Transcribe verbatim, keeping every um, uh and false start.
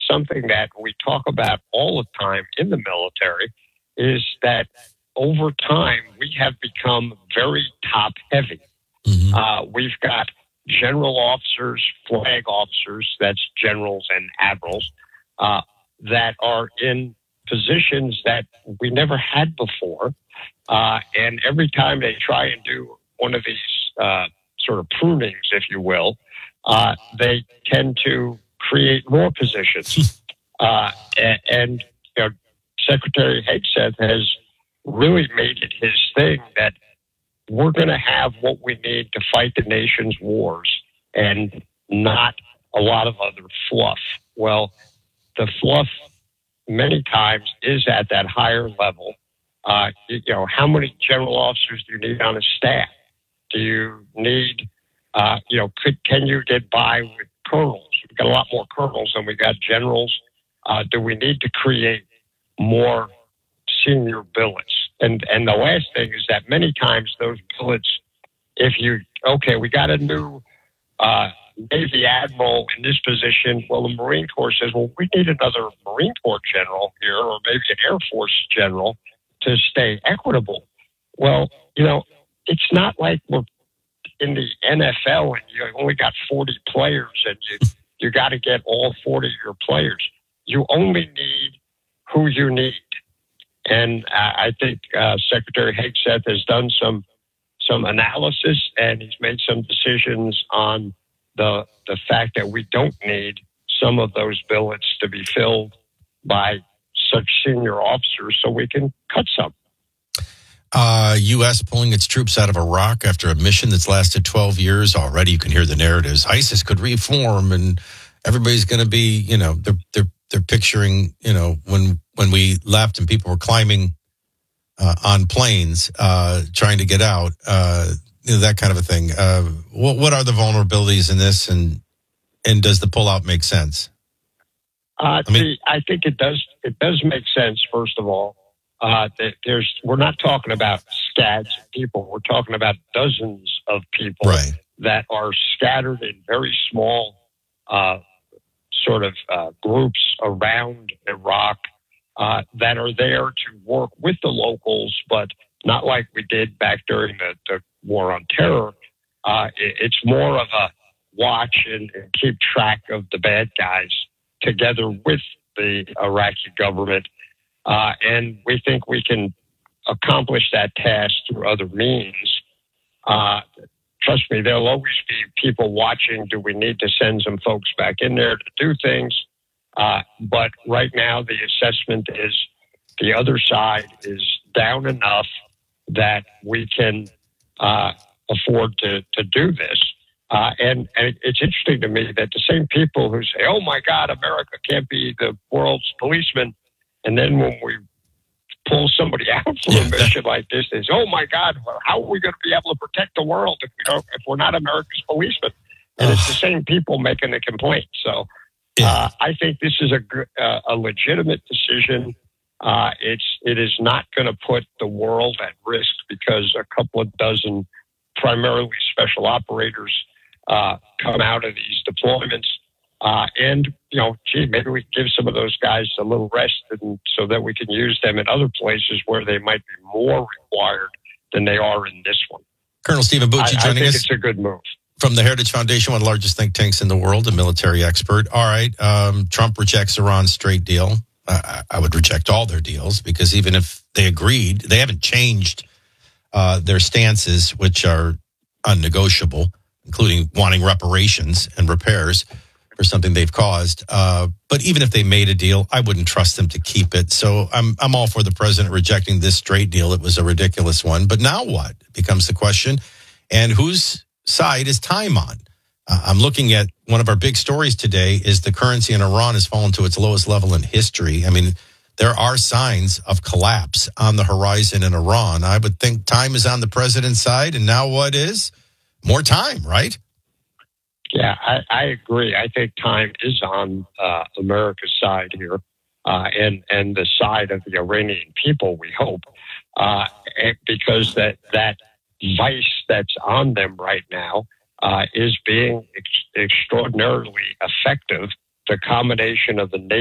something that we talk about all the time in the military, is that over time we have become very top heavy. Mm-hmm. Uh, we've got general officers, flag officers, that's generals and admirals, uh, that are in positions that we never had before. Uh, and every time they try and do one of these uh, sort of prunings, if you will, uh, they tend to create more positions. Uh, and, and you know, Secretary Hegseth has really made it his thing that we're going to have what we need to fight the nation's wars and not a lot of other fluff. Well, the fluff many times is at that higher level. Uh, you know, how many general officers do you need on a staff? Do you need, uh, you know, could, can you get by with colonels? We've got a lot more colonels than we got generals. Uh, do we need to create more senior billets? And and the last thing is that many times those billets, if you, okay, we got a new uh, Navy admiral in this position, well, the Marine Corps says, well, we need another Marine Corps general here, or maybe an Air Force general to stay equitable. Well, you know, it's not like we're in the N F L and you only got forty players and you, you got to get all forty of your players. You only need who you need. And I think uh, Secretary Hegseth has done some some analysis, and he's made some decisions on the the fact that we don't need some of those billets to be filled by such senior officers, so we can cut some. Uh, U S pulling its troops out of Iraq after a mission that's lasted twelve years. Already you can hear the narratives. ISIS could reform, and everybody's going to be, you know, they're they're they're picturing, you know, when when we left and people were climbing uh, on planes uh, trying to get out, uh, you know, that kind of a thing. Uh, what what are the vulnerabilities in this, and and does the pullout make sense? Uh, I mean, see, I think it does. It does make sense. First of all, uh, that there's we're not talking about scads of people. We're talking about dozens of people right. that are scattered in very small uh, sort of uh, groups around Iraq uh, that are there to work with the locals, but not like we did back during the, the war on terror. Uh, it, it's more of a watch and, and keep track of the bad guys together with the Iraqi government. Uh, and we think we can accomplish that task through other means. Uh, trust me, there'll always be people watching. Do we need to send some folks back in there to do things? Uh, but right now, the assessment is the other side is down enough that we can uh, afford to, to do this. Uh, and, and it's interesting to me that the same people who say, oh, my God, America can't be the world's policeman. And then when we pull somebody out for a mission like this, they say, oh, my God, how are we going to be able to protect the world if, we don't, if we're not America's policeman? And it's the same people making the complaint. So uh, I think this is a, uh, a legitimate decision. Uh, it's, it is not going to put the world at risk because a couple of dozen primarily special operators uh, come out of these deployments. Uh, and, you know, gee, maybe we give some of those guys a little rest and, so that we can use them in other places where they might be more required than they are in this one. Colonel Stephen Bucci I, joining I think us. It's a good move. From the Heritage Foundation, one of the largest think tanks in the world, a military expert. All right, um, Trump rejects Iran's trade deal. Uh, I would reject all their deals because even if they agreed, they haven't changed uh, their stances, which are unnegotiable, including wanting reparations and repairs for something they've caused. Uh, but even if they made a deal, I wouldn't trust them to keep it. So I'm I'm all for the president rejecting this trade deal. It was a ridiculous one. But now what becomes the question? And whose side is time on? Uh, I'm looking at one of our big stories today is the currency in Iran has fallen to its lowest level in history. I mean, there are signs of collapse on the horizon in Iran. I would think time is on the president's side. And now what is? More time, right? Yeah, I, I agree. I think time is on uh, America's side here uh, and, and the side of the Iranian people, we hope, uh, because that, that vice that's on them right now uh, is being ex- extraordinarily effective. The combination of the